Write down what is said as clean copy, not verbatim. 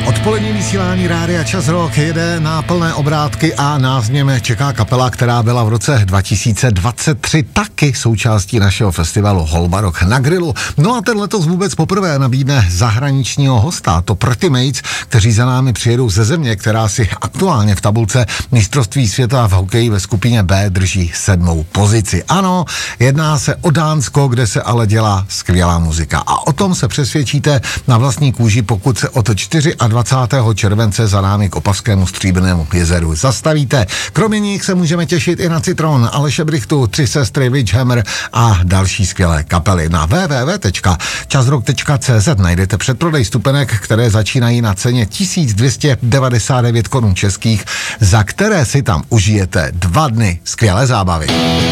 Odpolední vysílání Rádia Čas Rock jede na plné obrátky a nás v něm čeká kapela, která byla v roce 2023 taky součástí našeho festivalu Holba Rock na grilu. No a ten letos vůbec poprvé nabídne zahraničního hosta, to Pretty Mates, kteří za námi přijedou ze země, která si aktuálně v tabulce mistrovství světa v hokeji ve skupině B drží 7. pozici. Ano, jedná se o Dánsko, kde se ale dělá skvělá muzika. A o tom se přesvědčíte na vlastní kůži, pokud se od 24. července za námi k Opavskému Stříbrnému jezeru zastavíte. Kromě nich se můžeme těšit i na Citron, Aleše Brichtu, Tři sestry, Witchhammer a další skvělé kapely. Na www.časrock.cz najdete předprodej stupenek, které začínají na ceně 1299 korun českých, za které si tam užijete 2 dny skvělé zábavy.